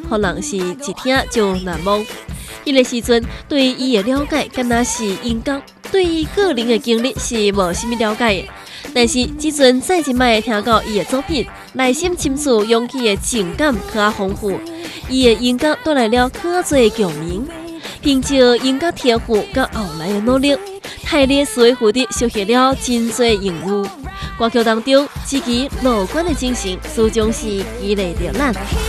可能是一听就难忘。迄个时阵，对伊的了解，敢若是音乐，对伊个人的经历是无甚物了解的。但是，即阵再一摆听到伊的作品，内心深处涌起的情感更加丰富，伊的音乐带来了更加多的共鸣。凭借音乐天赋甲后来的努力，泰勒斯威夫特收获了真多荣誉。歌曲当中，积极乐观的精神，始终是激励着咱。